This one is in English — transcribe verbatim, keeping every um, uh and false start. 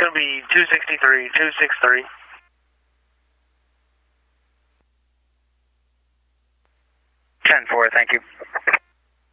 going to be two sixty-three, two sixty-three. ten four, thank you.